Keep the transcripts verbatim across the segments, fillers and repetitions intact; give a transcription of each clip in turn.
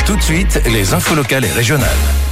Tout de suite, les infos locales et régionales.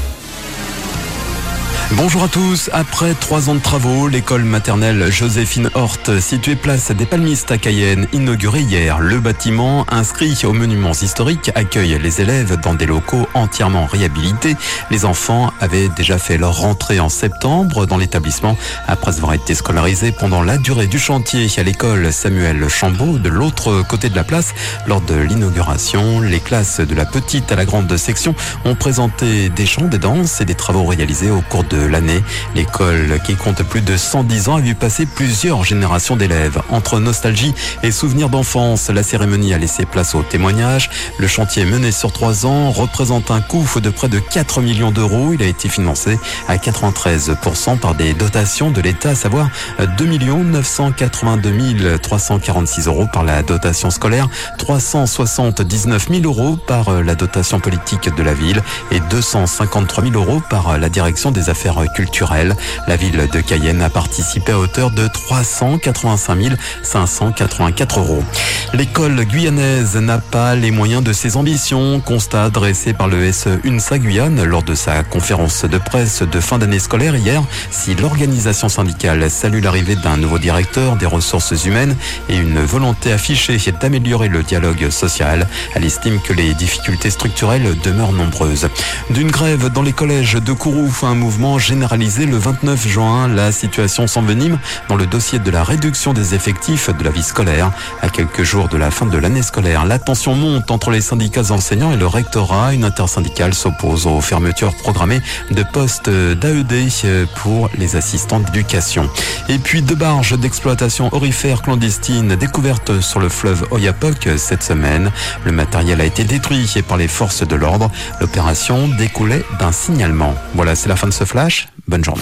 Bonjour à tous. Après trois ans de travaux, l'école maternelle Joséphine Horte, située place des Palmistes à Cayenne, inaugurée hier. Le bâtiment, inscrit aux monuments historiques, accueille les élèves dans des locaux entièrement réhabilités. Les enfants avaient déjà fait leur rentrée en septembre dans l'établissement, après avoir été scolarisés pendant la durée du chantier à l'école Samuel Chambaud, de l'autre côté de la place. Lors de l'inauguration, les classes de la petite à la grande section ont présenté des chants, des danses et des travaux réalisés au cours de l'année. L'école, qui compte plus de cent dix ans, a vu passer plusieurs générations d'élèves. Entre nostalgie et souvenirs d'enfance, la cérémonie a laissé place au témoignage. Le chantier mené sur trois ans représente un coût de près de quatre millions d'euros. Il a été financé à quatre-vingt-treize pour cent par des dotations de l'État, à savoir deux millions neuf cent quatre-vingt-deux mille trois cent quarante-six euros par la dotation scolaire, trois cent soixante-dix-neuf mille euros par la dotation politique de la ville et deux cent cinquante-trois mille euros par la direction des affaires culturelles. La ville de Cayenne a participé à hauteur de trois cent quatre-vingt-cinq mille cinq cent quatre-vingt-quatre euros. L'école guyanaise n'a pas les moyens de ses ambitions, constat dressé par le S E UNSA Guyane lors de sa conférence de presse de fin d'année scolaire hier. Si l'organisation syndicale salue l'arrivée d'un nouveau directeur des ressources humaines et une volonté affichée d'améliorer le dialogue social, elle estime que les difficultés structurelles demeurent nombreuses. D'une grève dans les collèges de Kourou, un mouvement généralisé le vingt-neuf juin. La situation s'envenime dans le dossier de la réduction des effectifs de la vie scolaire. À quelques jours de la fin de l'année scolaire, la tension monte entre les syndicats enseignants et le rectorat. Une intersyndicale s'oppose aux fermetures programmées de postes d'A E D pour les assistants d'éducation. Et puis deux barges d'exploitation aurifère clandestine découvertes sur le fleuve Oyapock cette semaine. Le matériel a été détruit par les forces de l'ordre. L'opération découlait d'un signalement. Voilà, c'est la fin de ce flash. Bonne journée.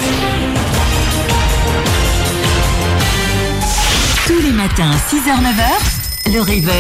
Tous les matins, six heures neuf heures, le réveil.